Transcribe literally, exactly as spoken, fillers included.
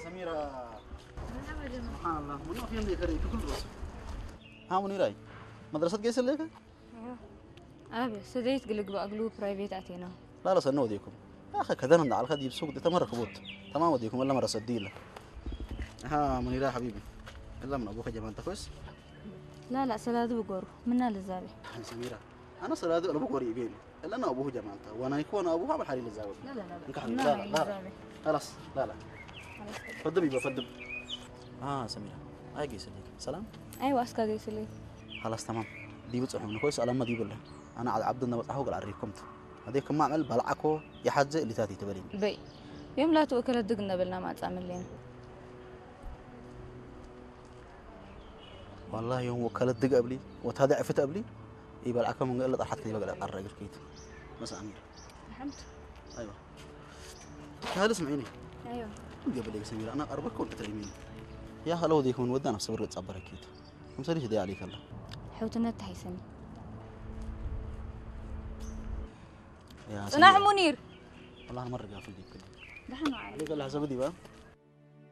سميرة سبحان الله منو في عندي كريم كل بس ها منيراي مدرسة جيس اللي كا ايوه ابي سديت قلق باقلو برايفيت اتينا لا لا سنو ديكم يا اخي كذا على الخدي بسوق ده تمر خبوط تمام وديكم ولا مرة سديله ها منيراي حبيبي الا من ابوك جمال كويس لا لا سلادو بقور منا للزابي سميرة انا سلادو انا بقوري يبين الا انا ابوه جمال وانا يكون ابوها بعد حريل الزاوية لا لا لا لا لا لا لا خلاص لا لا فدب يبقى فدب اه سميرة هاي جيس اللي سلام ايوه اسكا جيس اللي خلاص تمام دي بتصحوا كويس على ما دي بالله انا عبد الله بصحوا قال عريكمت هذيك ما عمل بلعكو يحجز اللي تاتي تبلين بي يوم لا توكل الدقنا بلنا ما تعمل لين والله يوم وكلت دق قبلي وتهدع عفت قبلي يبقى العكم من قال طرحت لي بقى الرجل كيت بس امير فهمت ايوه هذا اسمعيني ايوه قبل يا سمير انا اربك كنت تريمين يا هلو ديك من ودنا في صبر تصبر اكيد مساليش دي عليك الله حوتنا تحسن يا صناع منير والله انا مره قافل ديك كده دحنا عليك عليك الله حسب دي بقى